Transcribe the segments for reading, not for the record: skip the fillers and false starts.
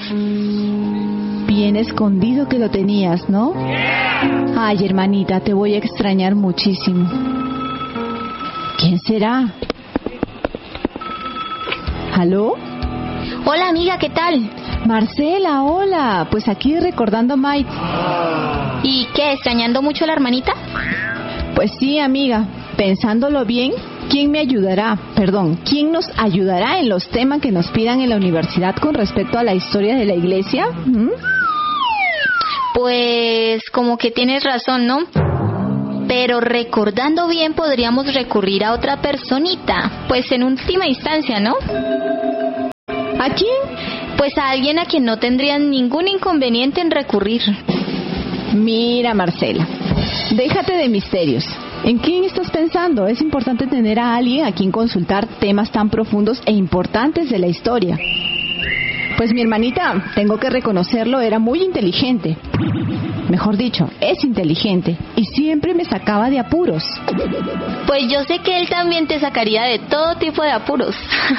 Bien escondido que lo tenías, ¿no? Ay, hermanita, te voy a extrañar muchísimo. ¿Quién será? ¿Aló? Hola, amiga, ¿qué tal? Marcela, hola. Pues aquí recordando a Mike. ¿Y qué, extrañando mucho a la hermanita? Pues sí, amiga. Pensándolo bien, ¿quién nos ayudará en los temas que nos pidan en la universidad con respecto a la historia de la iglesia? Pues como que tienes razón, ¿no? Pero recordando bien podríamos recurrir a otra personita, pues en última instancia, ¿no? ¿A quién? Pues a alguien a quien no tendrían ningún inconveniente en recurrir. Mira, Marcela, déjate de misterios. ¿En quién estás pensando? Es importante tener a alguien a quien consultar temas tan profundos e importantes de la historia. Pues mi hermanita, tengo que reconocerlo, era muy inteligente. Mejor dicho, es inteligente y siempre me sacaba de apuros. Pues yo sé que él también te sacaría de todo tipo de apuros.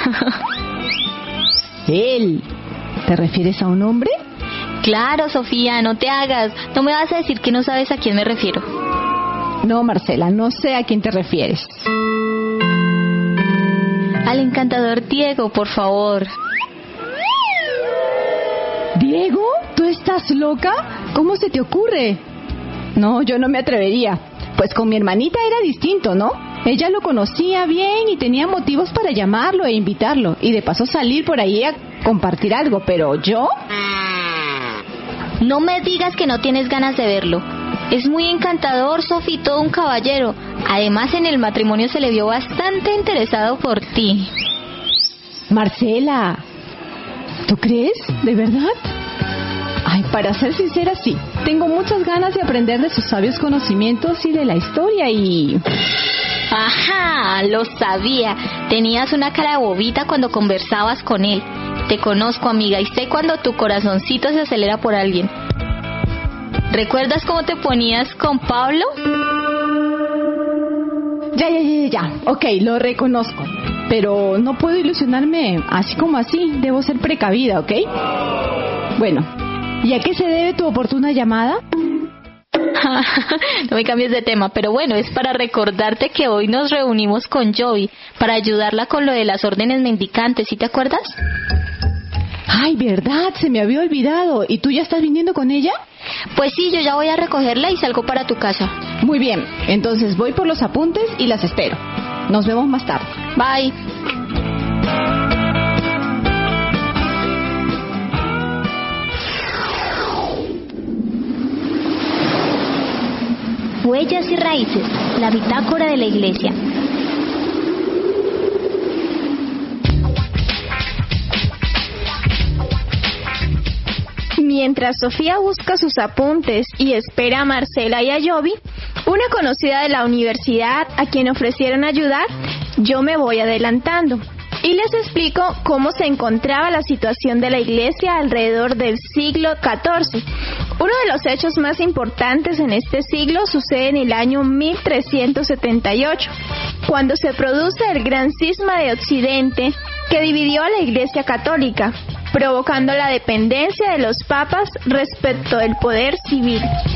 ¿Él? ¿Te refieres a un hombre? Claro, Sofía, no te hagas. No me vas a decir que no sabes a quién me refiero. No, Marcela, no sé a quién te refieres. Al encantador Diego, por favor. ¿Diego? ¿Tú estás loca? ¿Cómo se te ocurre? No, yo no me atrevería. Pues con mi hermanita era distinto, ¿no? Ella lo conocía bien y tenía motivos para llamarlo e invitarlo. Y de paso salir por ahí a compartir algo, pero ¿yo? No me digas que no tienes ganas de verlo. Es muy encantador, Sofi, todo un caballero. Además, en el matrimonio se le vio bastante interesado por ti. Marcela, ¿tú crees? ¿De verdad? Ay, para ser sincera, sí. Tengo muchas ganas de aprender de sus sabios conocimientos y de la historia y... Ajá, lo sabía. Tenías una cara bobita cuando conversabas con él. Te conozco, amiga, y sé cuando tu corazoncito se acelera por alguien. ¿Recuerdas cómo te ponías con Pablo? Ya. Ok, lo reconozco. Pero no puedo ilusionarme así como así. Debo ser precavida, ¿ok? Bueno, ¿y a qué se debe tu oportuna llamada? No me cambies de tema, pero bueno, es para recordarte que hoy nos reunimos con Joey para ayudarla con lo de las órdenes mendicantes, ¿sí te acuerdas? Ay, verdad, se me había olvidado. ¿Y tú ya estás viniendo con ella? Pues sí, yo ya voy a recogerla y salgo para tu casa. Muy bien, entonces voy por los apuntes y las espero. Nos vemos más tarde. Bye. Huellas y raíces, la bitácora de la iglesia. Mientras Sofía busca sus apuntes y espera a Marcela y a Jovi, una conocida de la universidad a quien ofrecieron ayudar, yo me voy adelantando y les explico cómo se encontraba la situación de la iglesia alrededor del siglo XIV. Uno de los hechos más importantes en este siglo sucede en el año 1378, cuando se produce el gran cisma de Occidente que dividió a la iglesia católica, provocando la dependencia de los papas respecto del poder civil.